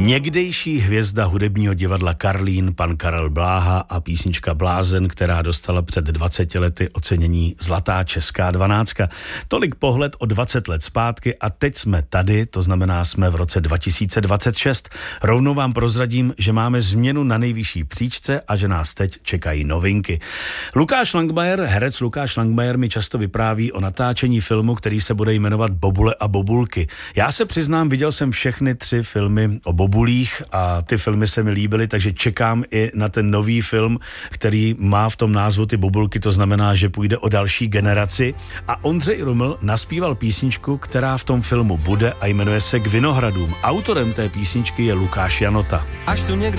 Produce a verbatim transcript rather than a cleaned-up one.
Někdejší hvězda hudebního divadla Karlín, pan Karel Bláha a písnička Blázen, která dostala před dvaceti lety ocenění Zlatá česká dvanáctka. Tolik pohled o dvacet let zpátky a teď jsme tady, to znamená jsme v roce dva tisíce dvacet šest. Rovnou vám prozradím, že máme změnu na nejvyšší příčce a že nás teď čekají novinky. Lukáš Langmajer, herec Lukáš Langmajer mi často vypráví o natáčení filmu, který se bude jmenovat Bobule a bobulky. Já se přiznám, viděl jsem všechny tři filmy o bobulích a ty filmy se mi líbily, takže čekám i na ten nový film, který má v tom názvu ty bobulky, to znamená, že půjde o další generaci. A Ondřej Ruml naspíval písničku, která v tom filmu bude a jmenuje se K Vinohradům. Autorem té písničky je Lukáš Janota. Až tu někdo